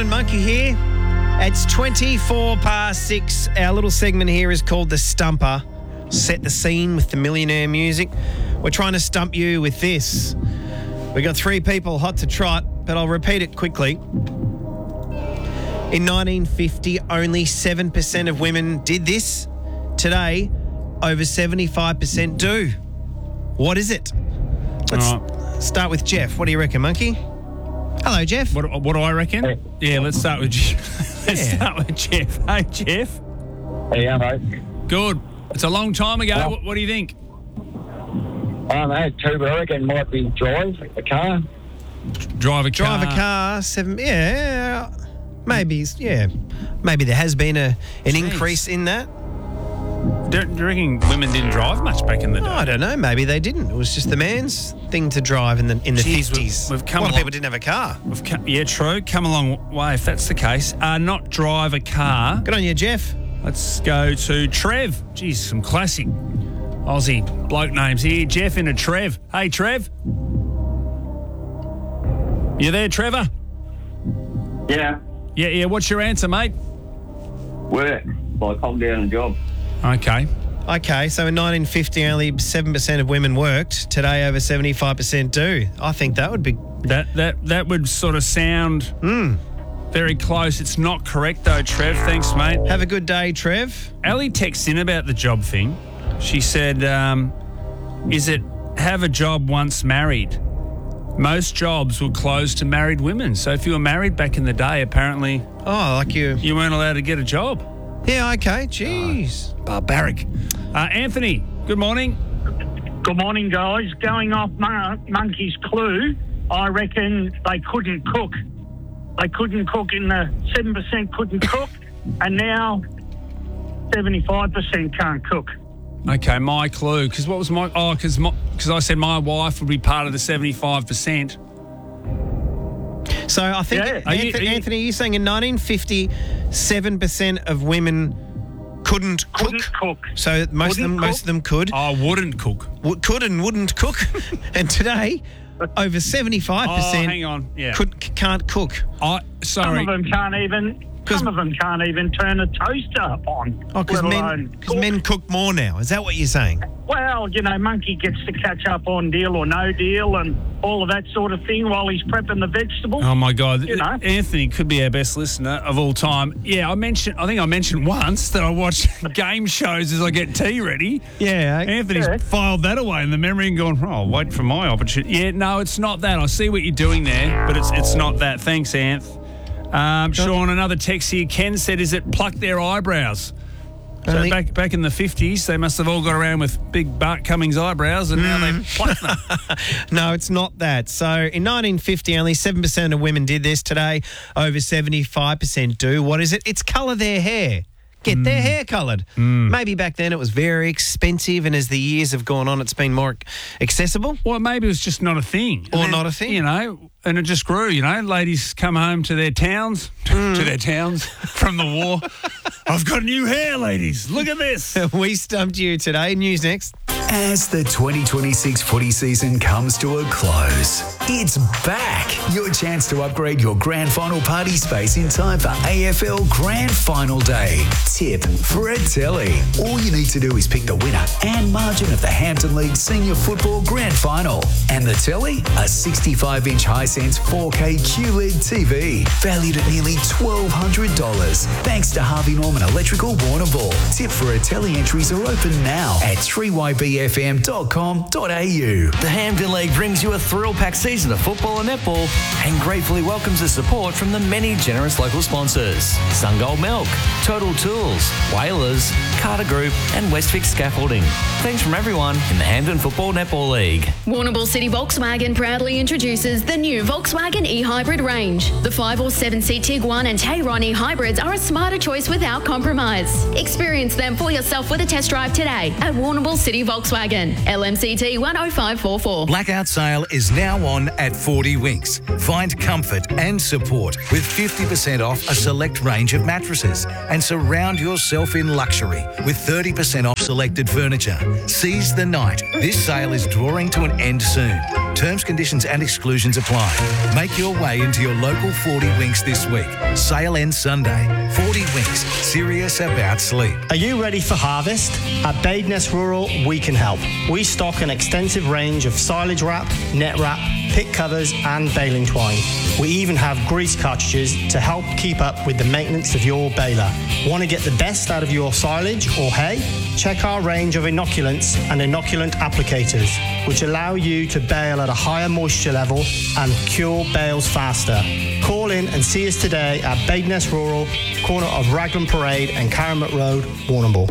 and Monkey here. It's 24 past 6. Our little segment here is called The Stumper. Set the scene with the millionaire music. We're trying to stump you with this. We got 3 people hot to trot, but I'll repeat it quickly. In 1950, only 7% of women did this. Today, over 75% do. What is it? Let's start with Jeff. What do you reckon, Monkey? Hello, Jeff. What do I reckon? Hey. Yeah, let's start with Jeff. Start with Jeff. Hey, Jeff. Hey, mate. Good. It's a long time ago. What do you think? I don't know, too, but I reckon it might be drive a car. Drive a car, 7. Yeah, maybe. Yeah, maybe there has been an increase in that. Do you reckon women didn't drive much back in the day? I don't know. Maybe they didn't. It was just the man's thing to drive in the 50s. We've come a lot of people didn't have a car. Yeah, true. Come a long way if that's the case. Not drive a car. Good on you, Jeff. Let's go to Trev. Geez, some classic Aussie bloke names here. Jeff into Trev. Hey, Trev. You there, Trevor? Yeah. Yeah. What's your answer, mate? Work. Like, I'm down a job. Okay, so in 1950, only 7% of women worked. Today, over 75% do. I think that would be... That would sort of sound very close. It's not correct, though, Trev. Thanks, mate. Have a good day, Trev. Ali texts in about the job thing. She said, is it have a job once married? Most jobs will close to married women. So if you were married back in the day, apparently... Oh, like you... You weren't allowed to get a job. Yeah, okay. Jeez. Barbaric. Anthony, good morning. Good morning, guys. Going off Monkey's clue, I reckon they couldn't cook. They couldn't cook in the 7% couldn't cook, and now 75% can't cook. Okay, my clue. Because what was my... Oh, because I said my wife would be part of the 75%. So I think, Yeah. Anthony, are you saying in 1950, 7% of women couldn't cook? So most of them could. I wouldn't cook. Could and wouldn't cook. And today, over 75% hang on. Yeah. Can't cook. Some of them can't even turn a toaster on. Oh, because men cook more now. Is that what you're saying? Well, Monkey gets to catch up on Deal or No Deal and all of that sort of thing while he's prepping the vegetables. Oh, my God. Anthony could be our best listener of all time. Yeah, I think I mentioned once that I watch game shows as I get tea ready. Yeah. Anthony's filed that away in the memory and gone, I'll wait for my opportunity. Yeah, no, it's not that. I see what you're doing there, but it's not that. Thanks, Anth. Sean, another text here. Ken said, is it pluck their eyebrows? So back in the 50s, they must have all got around with big Bart Cummings eyebrows and now they pluck them. No, it's not that. So in 1950, only 7% of women did this. Today, over 75% do. What is it? It's colour their hair. Get their hair coloured. Maybe back then it was very expensive, and as the years have gone on, it's been more accessible. Well, maybe it was just not a thing. Not a thing. And it just grew, Ladies come home to their towns, from the war. I've got new hair, ladies. Look at this. We stumped you today. News next. As the 2026 footy season comes to a close, it's back. Your chance to upgrade your grand final party space in time for AFL Grand Final Day. Tip for a telly. All you need to do is pick the winner and margin of the Hampton League Senior Football Grand Final. And the telly? A 65-inch Hisense 4K QLED TV, valued at nearly $1,200. Thanks to Harvey Norman Electrical Warrnambool. Tip for a telly entries are open now at 3ybfm.com.au. The Hampton League brings you a thrill-packed season of football and netball and gratefully welcomes the support from the many generous local sponsors. Sungold Milk, Total Tools, Whalers, Carter Group and Westvic Scaffolding. Thanks from everyone in the Hampton Football Netball League. Warrnambool City Volkswagen proudly introduces the new Volkswagen e-Hybrid range. The 5 or 7-seat Tiguan and Tayron e-Hybrids are a smarter choice without compromise. Experience them for yourself with a test drive today at Warrnambool City Volkswagen. LMCT 10544. Blackout sale is now on at 40 Winks. Find comfort and support with 50% off a select range of mattresses and surround yourself in luxury with 30% off selected furniture. Seize the night. This sale is drawing to an end soon. Terms, conditions and exclusions apply. Make your way into your local 40 Winks this week. Sale ends Sunday. 40 Winks, serious about sleep. Are you ready for harvest? At Badeness Rural, we can help. We stock an extensive range of silage wrap, net wrap, pick covers and baling twine. We even have grease cartridges to help keep up with the maintenance of your baler. Want to get the best out of your silage or hay? Check our range of inoculants and inoculant applicators, which allow you to bale at a higher moisture level and cure bales faster. Call in and see us today at Badeness Rural, corner of Raglan Parade and Caramel Road, Warrnambool.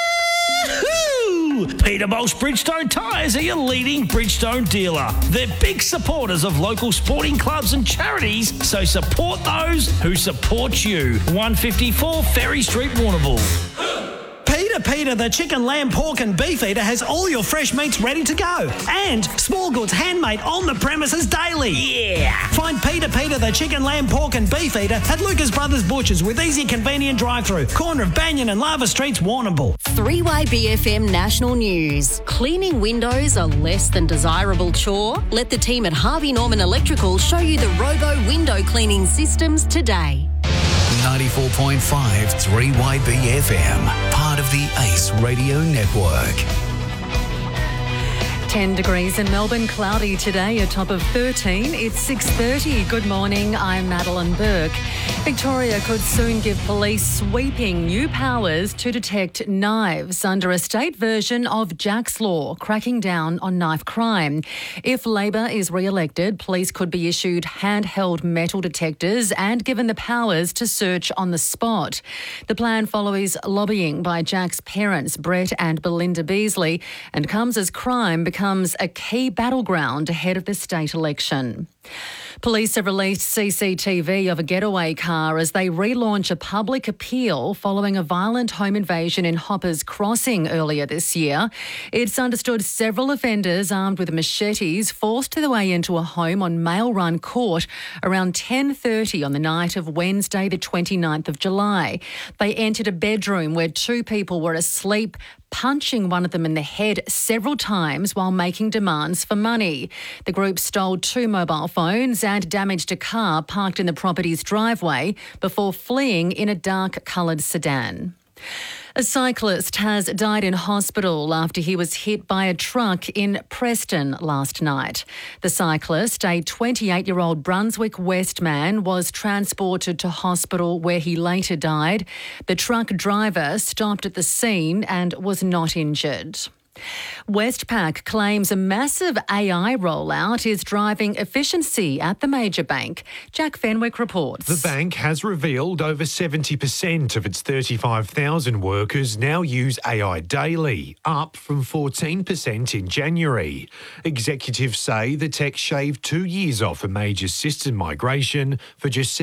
Peterbolt's Bridgestone Tyres are your leading Bridgestone dealer. They're big supporters of local sporting clubs and charities, so support those who support you. 154 Ferry Street, Warrnambool. Peter, the chicken, lamb, pork and beef eater has all your fresh meats ready to go. And small goods handmade on the premises daily. Yeah! Find Peter, the chicken, lamb, pork and beef eater at Lucas Brothers Butchers with easy, convenient drive-through. Corner of Banyan and Lava Streets, Warrnambool. 3YBFM National News. Cleaning windows a less than desirable chore? Let the team at Harvey Norman Electrical show you the Robo window cleaning systems today. 94.5 3YBFM, part of the Ace Radio Network. 10 degrees in Melbourne, cloudy today, a top of 13. It's 6:30. Good morning, I'm Madeline Burke. Victoria could soon give police sweeping new powers to detect knives under a state version of Jack's Law, cracking down on knife crime. If Labor is re-elected, police could be issued handheld metal detectors and given the powers to search on the spot. The plan follows lobbying by Jack's parents, Brett and Belinda Beasley, and comes as crime becomes a key battleground ahead of the state election. Police have released CCTV of a getaway car as they relaunch a public appeal following a violent home invasion in Hoppers Crossing earlier this year. It's understood several offenders armed with machetes forced their way into a home on Mail Run Court around 10:30 on the night of Wednesday the 29th of July. They entered a bedroom where two people were asleep, punching one of them in the head several times while making demands for money. The group stole two mobile phones and damaged a car parked in the property's driveway before fleeing in a dark-coloured sedan. A cyclist has died in hospital after he was hit by a truck in Preston last night. The cyclist, a 28-year-old Brunswick West man, was transported to hospital where he later died. The truck driver stopped at the scene and was not injured. Westpac claims a massive AI rollout is driving efficiency at the major bank. Jack Fenwick reports. The bank has revealed over 70% of its 35,000 workers now use AI daily, up from 14% in January. Executives say the tech shaved 2 years off a major system migration for just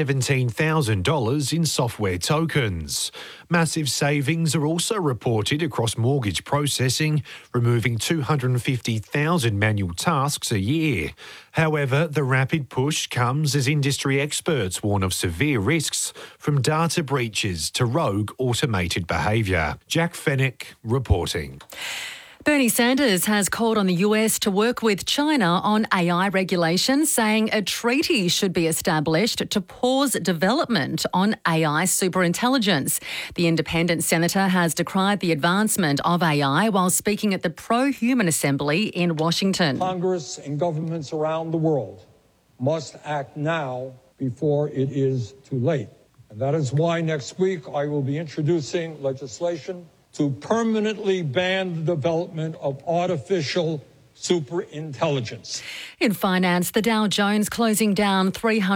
$17,000 in software tokens. Massive savings are also reported across mortgage processing, removing 250,000 manual tasks a year. However, the rapid push comes as industry experts warn of severe risks from data breaches to rogue automated behaviour. Jack Fenwick reporting. Bernie Sanders has called on the US to work with China on AI regulations, saying a treaty should be established to pause development on AI superintelligence. The independent senator has decried the advancement of AI while speaking at the Pro-Human Assembly in Washington. Congress and governments around the world must act now before it is too late. And that is why next week I will be introducing legislation to permanently ban the development of artificial superintelligence. In finance, the Dow Jones closing down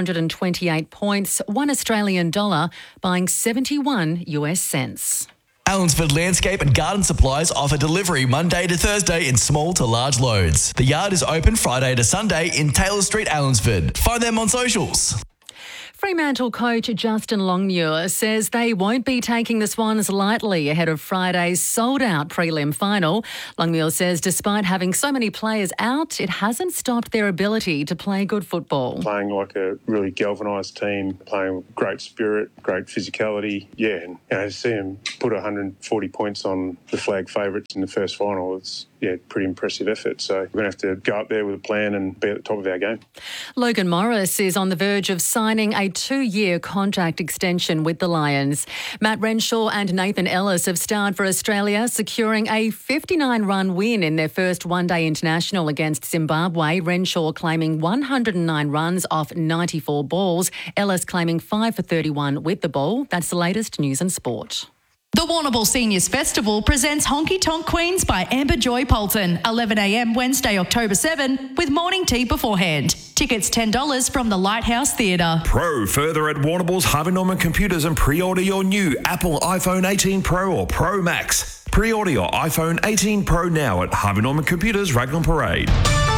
328 points, $1 Australian dollar, buying 71 US cents. Allensford Landscape and Garden Supplies offer delivery Monday to Thursday in small to large loads. The yard is open Friday to Sunday in Taylor Street, Allensford. Find them on socials. Fremantle coach Justin Longmuir says they won't be taking the Swans lightly ahead of Friday's sold-out prelim final. Longmuir says despite having so many players out, it hasn't stopped their ability to play good football. Playing like a really galvanised team, playing with great spirit, great physicality. Yeah, and to see them put 140 points on the flag favourites in the first final, it's pretty impressive effort. So we're going to have to go up there with a plan and be at the top of our game. Logan Morris is on the verge of signing a 2-year contract extension with the Lions. Matt Renshaw and Nathan Ellis have starred for Australia, securing a 59-run win in their first one-day international against Zimbabwe. Renshaw claiming 109 runs off 94 balls. Ellis claiming 5 for 31 with the ball. That's the latest news and sport. The Warrnambool Seniors Festival presents Honky Tonk Queens by Amber Joy Polton, 11 a.m. Wednesday, October 7, with morning tea beforehand. Tickets $10 from the Lighthouse Theatre. Pro further at Warrnambool's Harvey Norman Computers and pre-order your new Apple iPhone 18 Pro or Pro Max. Pre-order your iPhone 18 Pro now at Harvey Norman Computers, Raglan Parade.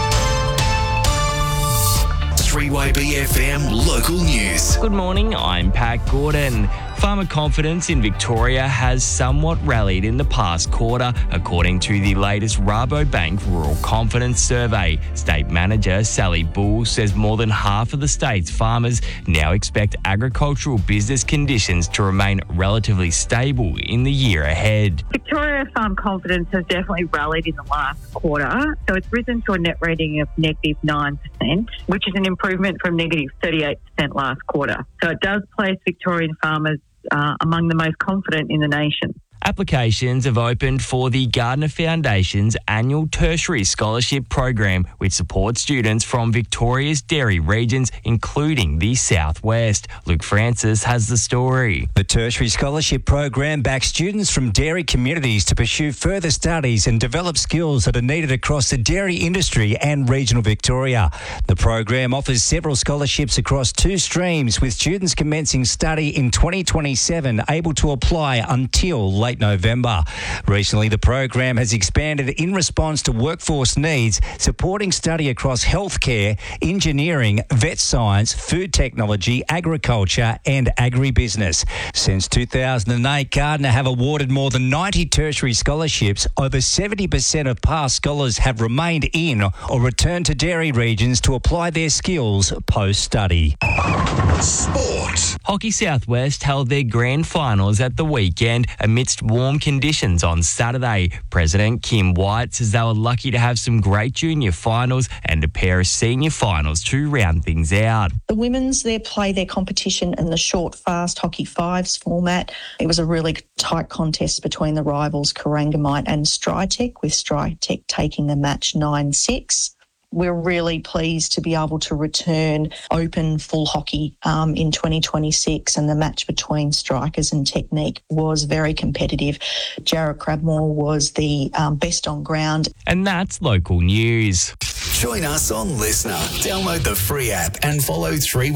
3YB FM Local News. Good morning, I'm Pat Gordon. Farmer confidence in Victoria has somewhat rallied in the past quarter, according to the latest Rabobank Rural Confidence Survey. State Manager Sally Bull says more than half of the state's farmers now expect agricultural business conditions to remain relatively stable in the year ahead. Victoria farm confidence has definitely rallied in the last quarter, so it's risen to a net reading of negative 9%, which is an improvement from negative 38% last quarter. So it does place Victorian farmers among the most confident in the nation. Applications have opened for the Gardner Foundation's annual tertiary scholarship program, which supports students from Victoria's dairy regions, including the Southwest. Luke Francis has the story. The tertiary scholarship program backs students from dairy communities to pursue further studies and develop skills that are needed across the dairy industry and regional Victoria. The program offers several scholarships across 2 streams, with students commencing study in 2027 able to apply until late November. Recently, the program has expanded in response to workforce needs, supporting study across healthcare, engineering, vet science, food technology, agriculture and agribusiness. Since 2008, Gardner have awarded more than 90 tertiary scholarships. Over 70% of past scholars have remained in or returned to dairy regions to apply their skills post-study. Sport. Hockey Southwest held their grand finals at the weekend amidst warm conditions on Saturday. President Kim White says they were lucky to have some great junior finals and a pair of senior finals to round things out. The women's, they play their competition in the short, fast hockey fives format. It was a really tight contest between the rivals Corangamite and Strytech, with Strytech taking the match 9-6. We're really pleased to be able to return open full hockey in 2026, and the match between Strikers and Technique was very competitive. Jarrah Crabmore was the best on ground. And that's local news. Join us on Listener. Download the free app and follow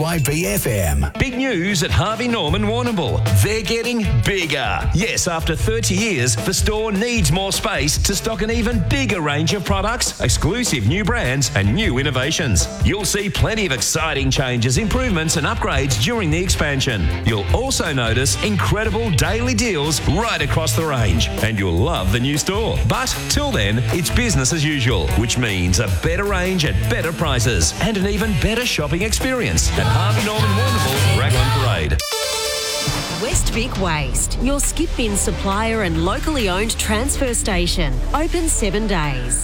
3YBFM. Big news at Harvey Norman Warrnambool. They're getting bigger. Yes, after 30 years, the store needs more space to stock an even bigger range of products, exclusive new brands and new innovations. You'll see plenty of exciting changes, improvements and upgrades during the expansion. You'll also notice incredible daily deals right across the range, and you'll love the new store. But till then, it's business as usual, which means a better range at better prices and an even better shopping experience at Harvey Norman Warrnambool, Raglan Parade. West Vic Waste, your skip bin supplier and locally owned transfer station. Open 7 days.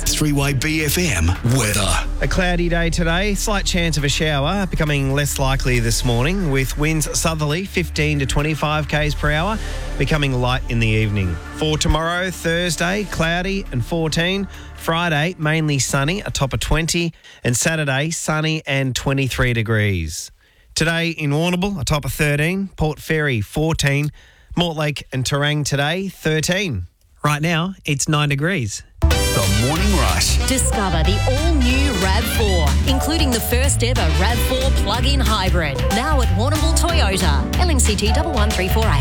3YBFM weather. A cloudy day today, slight chance of a shower, becoming less likely this morning, with winds southerly 15 to 25 k's per hour, becoming light in the evening. For tomorrow, Thursday, cloudy and 14. Friday, mainly sunny, a top of 20. And Saturday, sunny and 23 degrees. Today in Warrnambool, a top of 13. Port Fairy, 14. Mortlake and Terang today, 13. Right now, it's 9 degrees. The Morning Rush. Discover the all-new RAV4, including the first ever RAV4 plug-in hybrid. Now at Warrnambool Toyota, LNCT 11348.